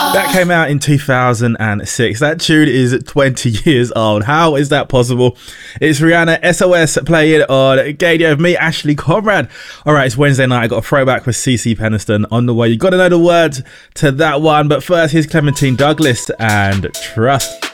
That came out in 2006. That tune is 20 years old. How is that possible? It's Rihanna SOS playing on Gaydio with me, Ashley Conrad. All right, it's Wednesday night. I got a throwback with CeCe Peniston on the way. You got to know the words to that one. But first, here's Clementine Douglas and Trust.